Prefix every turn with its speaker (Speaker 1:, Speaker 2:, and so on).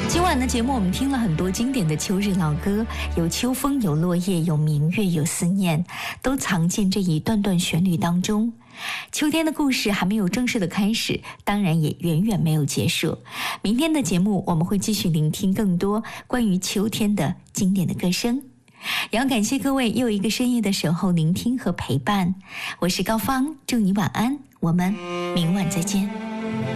Speaker 1: 今晚的节目我们听了很多经典的秋日老歌，有秋风，有落叶，有明月，有思念，都藏进这一段段旋律当中。秋天的故事还没有正式的开始，当然也远远没有结束。明天的节目我们会继续聆听更多关于秋天的经典的歌声。也要感谢各位又一个深夜的守候聆听和陪伴，我是高芳，祝你晚安，我们明晚再见。